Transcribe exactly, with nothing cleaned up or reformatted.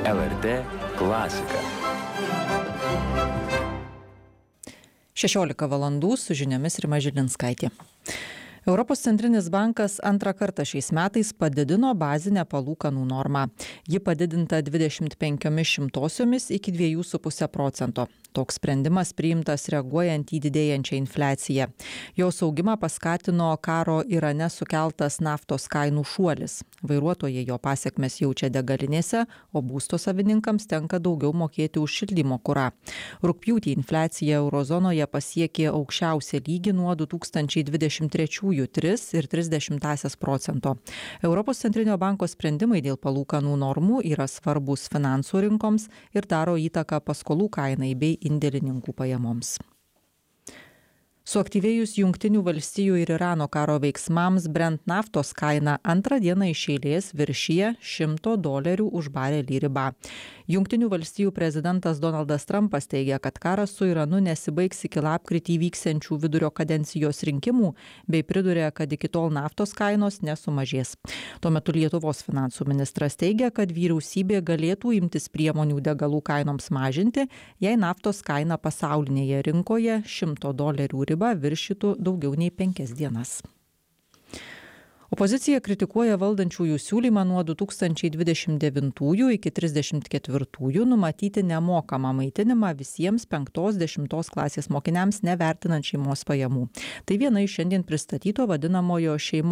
L R T klasika. šešiolika valandų su žiniomis Rima Žilinskaitė. Europos centrinis bankas antrą kartą šiais metais padidino bazinę palūkanų normą. Ji padidinta dvidešimt penkiomis šimtosiomis iki dviejų su puse procento. Toks sprendimas priimtas reaguojant į didėjančią infliaciją. Jos augimą paskatino karo Irane sukeltas naftos kainų šuolis. Vairuotojai jo pasekmes jaučia degalinėse, o būsto savininkams tenka daugiau mokėti už šildymo kurą. Rugpjūtį infliacija eurozonoje pasiekė aukščiausią lygį nuo du tūkstančiai dvidešimt trečiųjų tris ir tris dešimtąsias procento. Europos centrinio banko sprendimai dėl palūkanų normų yra svarbus finansų rinkoms ir daro įtaką paskolų kainai bei indėlininkų pajamoms. Suaktyvėjus Jungtinių valstijų ir Irano karo veiksmams, Brent naftos kaina antrą dieną iš eilės viršija šimto dolerių už barelį ribą. Jungtinių valstijų prezidentas Donaldas Trumpas teigia, kad karas su Iranu nesibaigs iki lapkritį vyksiančių vidurio kadencijos rinkimų, bei priduria, kad iki tol naftos kainos nesumažės. Tuo metu Lietuvos finansų ministras teigia, kad vyriausybė galėtų imtis priemonių degalų kainoms mažinti, jei naftos kaina pasaulinėje rinkoje šimto dolerių ribą viršytų daugiau nei penkias dienas. Opozicija kritikuoja valdančiųjų siūlymą nuo du tūkstančiai dvidešimt devintųjų iki trisdešimt ketvirtųjų numatyti nemokamą maitinimą visiems penktos dešimtos klasės mokiniams nevertinant šeimos pajamų. Tai viena iš šiandien pristatyto vadinamojo šeimos